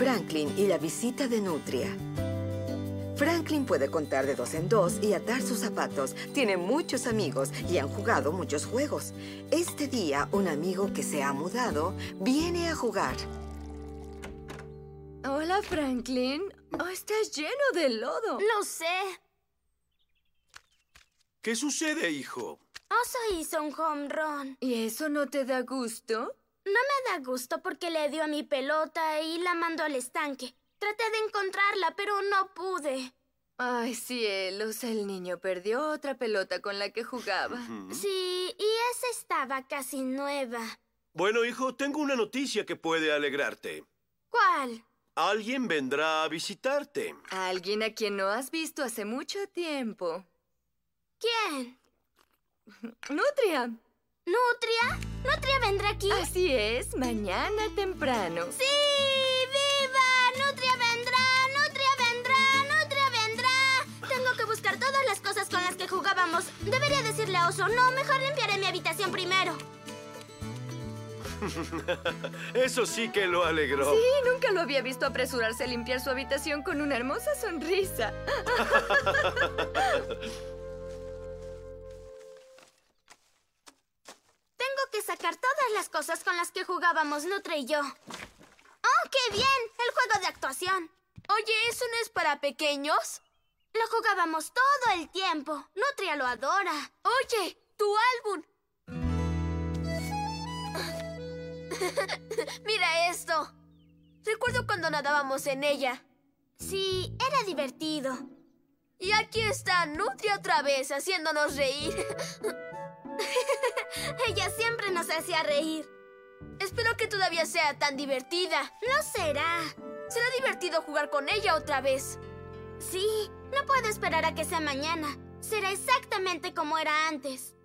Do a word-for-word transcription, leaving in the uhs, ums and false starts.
Franklin y la visita de Nutria. Franklin puede contar de dos en dos y atar sus zapatos. Tiene muchos amigos y han jugado muchos juegos. Este día, un amigo que se ha mudado viene a jugar. Hola, Franklin. Oh, estás lleno de lodo. Lo sé. ¿Qué sucede, hijo? Oso hizo un home run. ¿Y eso no te da gusto? No me da gusto porque le dio a mi pelota y la mandó al estanque. Traté de encontrarla, pero no pude. Ay, cielos, el niño perdió otra pelota con la que jugaba. Sí, y esa estaba casi nueva. Bueno, hijo, tengo una noticia que puede alegrarte. ¿Cuál? Alguien vendrá a visitarte. Alguien a quien no has visto hace mucho tiempo. ¿Quién? Nutria. ¿Nutria? ¿Nutria vendrá aquí? Así es, mañana temprano. ¡Sí! ¡Viva! ¡Nutria vendrá! ¡Nutria vendrá! ¡Nutria vendrá! Tengo que buscar todas las cosas con las que jugábamos. Debería decirle a Oso, no, mejor limpiaré mi habitación primero. Eso sí que lo alegró. Sí, nunca lo había visto apresurarse a limpiar su habitación con una hermosa sonrisa. Tengo que sacar todas las cosas con las que jugábamos Nutria y yo. ¡Oh, qué bien! El juego de actuación. Oye, ¿eso no es para pequeños? Lo jugábamos todo el tiempo. Nutria lo adora. Oye, tu álbum. Mira esto. Recuerdo cuando nadábamos en ella. Sí, era divertido. Y aquí está Nutria otra vez, haciéndonos reír. Ella siempre nos hacía reír. Espero que todavía sea tan divertida. No será. Será divertido jugar con ella otra vez. Sí, no puedo esperar a que sea mañana. Será exactamente como era antes.